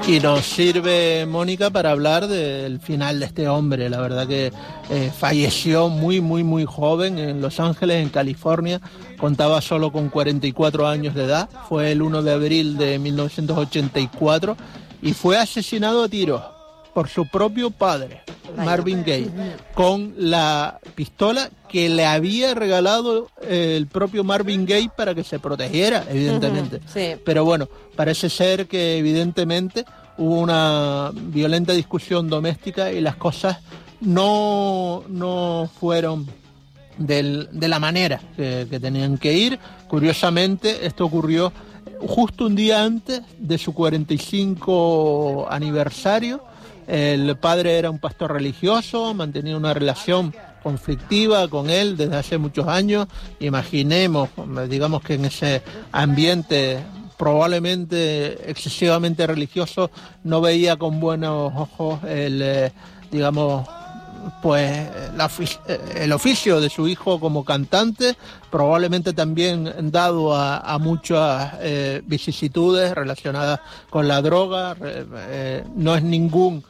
Y nos sirve, Mónica, para hablar del final de este hombre. La verdad que falleció muy joven en Los Ángeles, en California. Contaba solo con 44 años de edad. Fue el 1 de abril de 1984 y fue asesinado a tiros por su propio padre, Marvin Gaye, con la pistola que le había regalado el propio Marvin Gaye para que se protegiera, evidentemente. Sí. Pero bueno, parece ser que evidentemente hubo una violenta discusión doméstica y las cosas no fueron de la manera que tenían que ir. Curiosamente, esto ocurrió justo un día antes de su 45 aniversario. El padre era un pastor religioso, mantenía una relación conflictiva con él desde hace muchos años. Imaginemos, digamos que en ese ambiente probablemente excesivamente religioso no veía con buenos ojos el oficio de su hijo como cantante, probablemente también dado a muchas vicisitudes relacionadas con la droga. No es ningún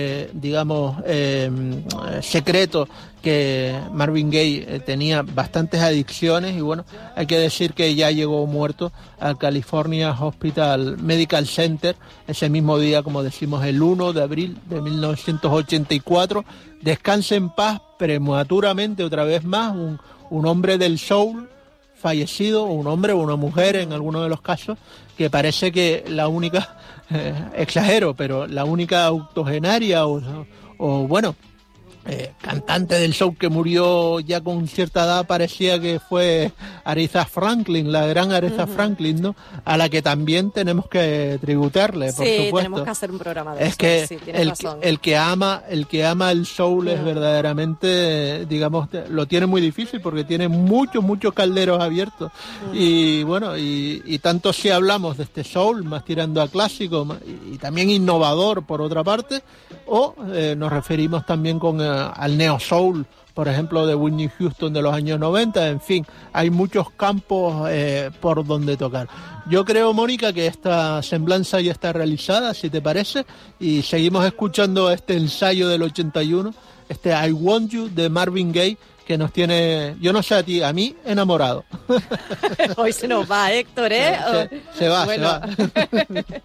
secreto que Marvin Gaye tenía bastantes adicciones y bueno, hay que decir que ya llegó muerto al California Hospital Medical Center ese mismo día, como decimos, el 1 de abril de 1984. Descanse en paz prematuramente otra vez más, un hombre del soul fallecido, un hombre o una mujer en algunos de los casos, que parece que la única, exagero, pero la única octogenaria o cantante del show que murió ya con cierta edad parecía que fue Aretha Franklin, la gran Aretha Franklin, ¿no? A la que también tenemos que tributarle, por supuesto. Sí, tenemos que hacer un programa de es eso. Que sí, razón. el que ama el soul es verdaderamente, digamos, lo tiene muy difícil porque tiene muchos calderos abiertos. Y bueno, y tanto si hablamos de este soul, más tirando a clásico y también innovador por otra parte, o nos referimos también al neo soul, por ejemplo, de Whitney Houston de los años 90, en fin, hay muchos campos por donde tocar. Yo creo, Mónica, que esta semblanza ya está realizada, si te parece, y seguimos escuchando este ensayo del 81, este I Want You de Marvin Gaye, que nos tiene, yo no sé a ti, a mí, enamorado. Hoy se nos va, Héctor, ¿eh? Se va.